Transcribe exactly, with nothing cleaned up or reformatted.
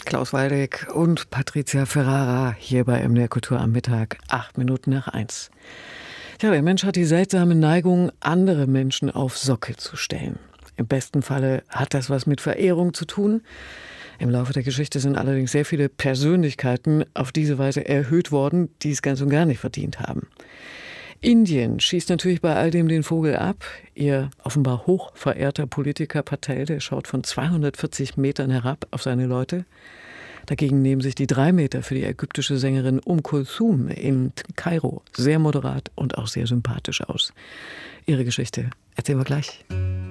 Klaus Waldeck und Patricia Ferrara hier bei M D R Kultur am Mittag, acht Minuten nach eins. Ja, der Mensch hat die seltsame Neigung, andere Menschen auf Sockel zu stellen. Im besten Falle hat das was mit Verehrung zu tun. Im Laufe der Geschichte sind allerdings sehr viele Persönlichkeiten auf diese Weise erhöht worden, die es ganz und gar nicht verdient haben. Indien schießt natürlich bei all dem den Vogel ab. Ihr offenbar hochverehrter Politiker Patel, der schaut von zweihundertvierzig Metern herab auf seine Leute. Dagegen nehmen sich die drei Meter für die ägyptische Sängerin Umm Kulthum in Kairo sehr moderat und auch sehr sympathisch aus. Ihre Geschichte erzählen wir gleich.